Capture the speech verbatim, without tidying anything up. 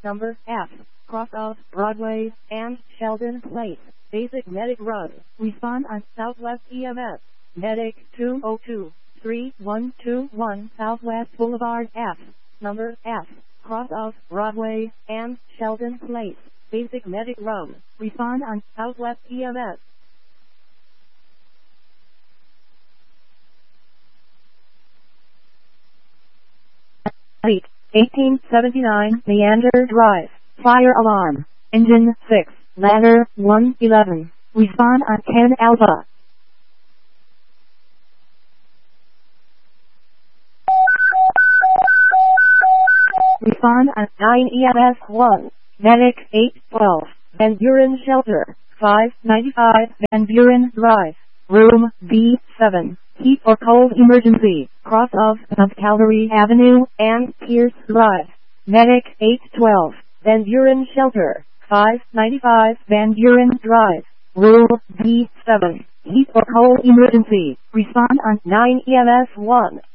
Number F. Cross of Broadway and Sheldon Place. Basic Medic Run. Respond on Southwest E M S. Medic two oh two, three one two one Southwest Boulevard F. Number F. Cross of Broadway and Sheldon Place. Basic Medic Run. Respond on Southwest E M S. eight. eighteen seventy-nine Leander Drive. Fire alarm. Engine six. Ladder one eleven. Respond on ten Alpha. Respond on nine E M S one. Medic eight twelve. Van Buren Shelter. five ninety-five Van Buren Drive. Room B seven. Heat or cold emergency. Cross of South Calvary Avenue and Pierce Drive. Medic eight twelve. Van Buren Shelter. five ninety-five Van Buren Drive. Room B seven. Heat or cold emergency. Respond on nine E M S one.